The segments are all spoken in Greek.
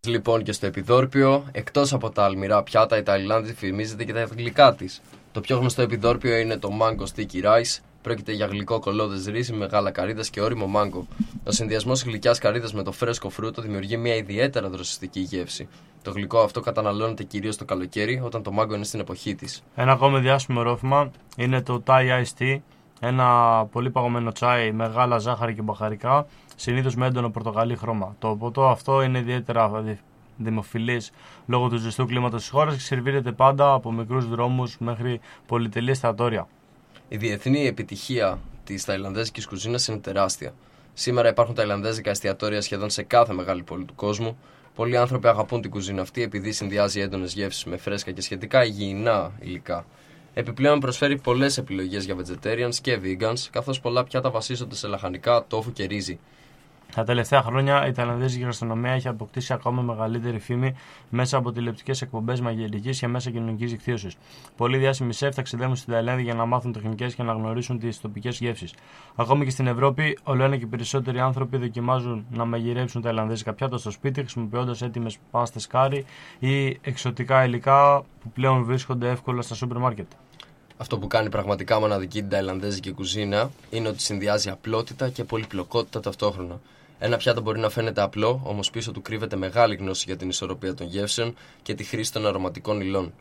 Λοιπόν, και στο επιδόρπιο, εκτός από τα αλμυρά πιάτα, η Ταϊλάνδη φημίζεται και τα γλυκά της. Το πιο γνωστό επιδόρπιο είναι το mango sticky rice. Πρόκειται για γλυκό κολλώδες ρύζι με γάλα καρύδας και ώριμο μάγκο. Ο συνδυασμός γλυκιάς καρύδας με το φρέσκο φρούτο δημιουργεί μια ιδιαίτερα δροσιστική γεύση. Το γλυκό αυτό καταναλώνεται κυρίως το καλοκαίρι, όταν το μάγκο είναι στην εποχή της. Ένα ακόμη διάσημο ρόφημα είναι το Thai Iced Tea, ένα πολύ παγωμένο τσάι με γάλα, ζάχαρη και μπαχαρικά, συνήθως με έντονο πορτοκαλί χρώμα. Το ποτό αυτό είναι ιδιαίτερα δημοφιλής λόγω του ζεστού κλίματος της χώρας και σερβίρεται πάντα από μικρούς δρόμους μέχρι πολυτελή εστιατόρια. Η διεθνή επιτυχία της ταϊλανδέζικης κουζίνας είναι τεράστια. Σήμερα υπάρχουν ταϊλανδέζικα εστιατόρια σχεδόν σε κάθε μεγάλη πόλη του κόσμου. Πολλοί άνθρωποι αγαπούν την κουζίνα αυτή επειδή συνδυάζει έντονες γεύσεις με φρέσκα και σχετικά υγιεινά υλικά. Επιπλέον προσφέρει πολλές επιλογές για vegetarians και vegans, καθώς πολλά πιάτα βασίζονται σε λαχανικά, τόφου και ρύζι. Τα τελευταία χρόνια η ταϊλανδέζικη γαστρονομία έχει αποκτήσει ακόμα μεγαλύτερη φήμη μέσα από τηλεοπτικές εκπομπές μαγειρικής και μέσα κοινωνικής δικτύωσης. Πολλοί διάσημοι σεφ ταξιδεύουν στην Ταϊλάνδη για να μάθουν τεχνικές και να γνωρίσουν τις τοπικές γεύσεις. Ακόμη και στην Ευρώπη, ολοένα και περισσότεροι άνθρωποι δοκιμάζουν να μαγειρέψουν ταϊλανδέζικα πιάτα στο σπίτι, χρησιμοποιώντας έτοιμες πάστες κάρι ή εξωτικά υλικά που πλέον βρίσκονται εύκολα στα σούπερ μάρκετ. Αυτό που κάνει πραγματικά μοναδική την ταϊλανδέζικη κουζίνα είναι ότι συνδυάζει απλότητα και πολυπλοκότητα ταυτόχρονα. Ένα πιάτο μπορεί να φαίνεται απλό, όμως πίσω του κρύβεται μεγάλη γνώση για την ισορροπία των γεύσεων και τη χρήση των αρωματικών υλών.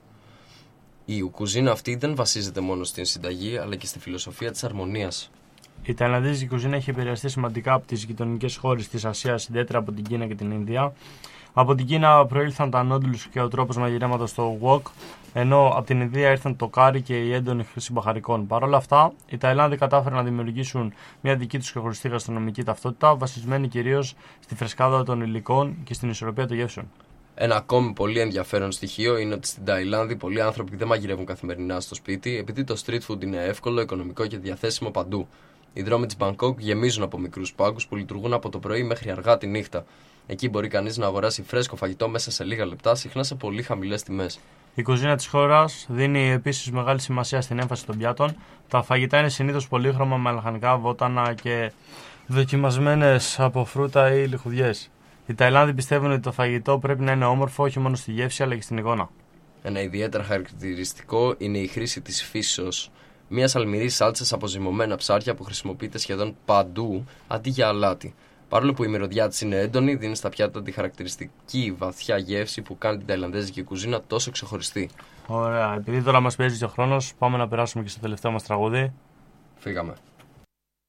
Η κουζίνα αυτή δεν βασίζεται μόνο στην συνταγή, αλλά και στη φιλοσοφία της αρμονίας. Η ταϊλανδέζικη κουζίνα έχει επηρεαστεί σημαντικά από τις γειτονικές χώρες της Ασίας, ιδιαίτερα από την Κίνα και την Ινδία. Από την Κίνα προήλθαν τα νόντλους και ο τρόπος μαγειρέματος στο wok, ενώ από την Ινδία ήρθαν το κάρι και η έντονη χρήση μπαχαρικών. Παρ' όλα αυτά, οι Ταϊλάνδοι κατάφεραν να δημιουργήσουν μια δική τους ξεχωριστή γαστρονομική ταυτότητα, βασισμένη κυρίως στη φρεσκάδα των υλικών και στην ισορροπία των γεύσεων. Ένα ακόμη πολύ ενδιαφέρον στοιχείο είναι ότι στην Ταϊλάνδη πολλοί άνθρωποι δεν μαγειρεύουν καθημερινά στο σπίτι, επειδή το street food είναι εύκολο, οικονομικό και διαθέσιμο παντού. Οι δρόμοι της Μπανκόκ γεμίζουν από μικρούς πάγκους που λειτουργούν από το πρωί μέχρι αργά τη νύχτα. Εκεί μπορεί κανείς να αγοράσει φρέσκο φαγητό μέσα σε λίγα λεπτά, συχνά σε πολύ χαμηλές τιμές. Η κουζίνα της χώρας δίνει επίσης μεγάλη σημασία στην έμφαση των πιάτων. Τα φαγητά είναι συνήθως πολύχρωμα με λαχανικά, βότανα και δοκιμασμένες από φρούτα ή λιχουδιές. Οι Ταϊλάνδοι πιστεύουν ότι το φαγητό πρέπει να είναι όμορφο όχι μόνο στη γεύση αλλά και στην εικόνα. Ένα ιδιαίτερα χαρακτηριστικό είναι η χρήση της φύσεως, μιας αλμυρής σάλτσας από ζυμωμένα ψάρια που χρησιμοποιείται σχεδόν παντού αντί για αλάτι. Παρόλο που η μυρωδιά της είναι έντονη, δίνει στα πιάτα τη χαρακτηριστική βαθιά γεύση που κάνει την ταϊλανδέζικη κουζίνα τόσο ξεχωριστή. Ωραία, επειδή τώρα μας παίζει ο χρόνος, πάμε να περάσουμε και στο τελευταίο μας τραγούδι. Φύγαμε.